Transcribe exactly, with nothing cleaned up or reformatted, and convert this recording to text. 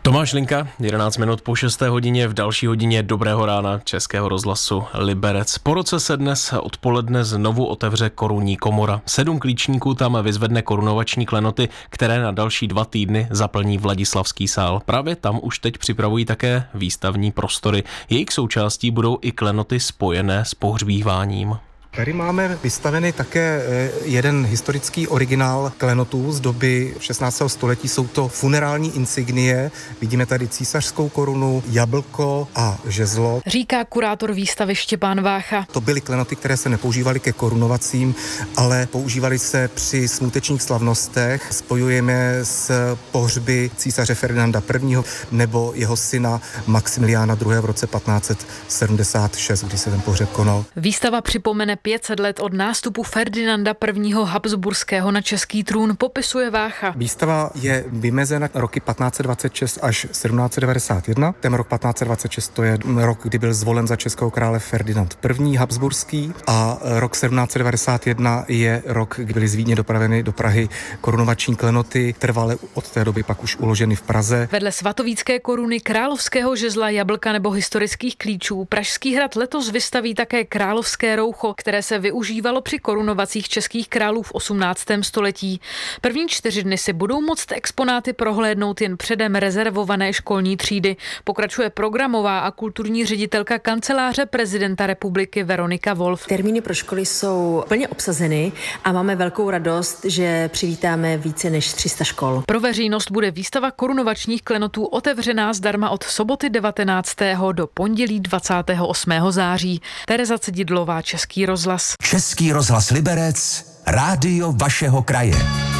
Tomáš Linka, jedenáct minut po šesté hodině v další hodině Dobrého rána Českého rozhlasu Liberec. Po roce se dnes odpoledne znovu otevře korunní komora. Sedm klíčníků tam vyzvedne korunovační klenoty, které na další dva týdny zaplní Vladislavský sál. Právě tam už teď připravují také výstavní prostory. Jejich součástí budou i klenoty spojené s pohřbíváním. Tady máme vystavený také jeden historický originál klenotů z doby šestnáctého století. Jsou to funerální insignie. Vidíme tady císařskou korunu, jablko a žezlo. Říká kurátor výstavy Štěpán Vácha. To byly klenoty, které se nepoužívaly ke korunovacím, ale používaly se při smutečních slavnostech. Spojujeme s pohřby císaře Ferdinanda prvního. nebo jeho syna Maximiliána druhého. v roce patnáct set sedmdesát šest, kdy se ten pohřeb konal. Výstava připomene pět set let od nástupu Ferdinanda prvního. Habsburského na český trůn, popisuje Vácha. Výstava je vymezena roky patnáct set dvacet šest až sedmnáct set devadesát jedna. Ten rok patnáct set dvacet šest to je rok, kdy byl zvolen za českého krále Ferdinand první. Habsburský, a rok sedmnáct set devadesát jedna je rok, kdy byly z Vídně dopraveny do Prahy korunovační klenoty, trvale od té doby pak už uloženy v Praze. Vedle svatovícké koruny, královského žezla, jablka nebo historických klíčů Pražský hrad letos vystaví také královské roucho, které se využívalo při korunovacích českých králů v osmnáctém století. První čtyři dny si budou moct exponáty prohlédnout jen předem rezervované školní třídy. Pokračuje programová a kulturní ředitelka Kanceláře prezidenta republiky Veronika Wolf. Termíny pro školy jsou plně obsazeny a máme velkou radost, že přivítáme více než tři sta škol. Pro veřejnost bude výstava korunovačních klenotů otevřená zdarma od soboty devatenáctého do pondělí dvacátého osmého září. Tereza Cedidlová, Český rozhlas. Český rozhlas Liberec, rádio vašeho kraje.